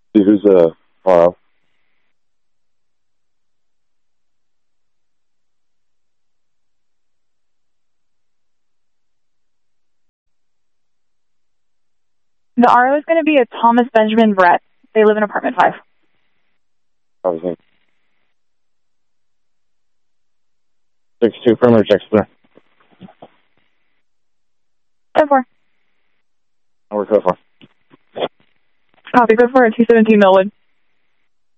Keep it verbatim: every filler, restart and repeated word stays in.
See who's uh R O. The R O is going to be a Thomas Benjamin Brett. They live in apartment five. Obviously. Six two perimeter check clear. Code four. We're code four. Copy, code four at two seventeen Millwood.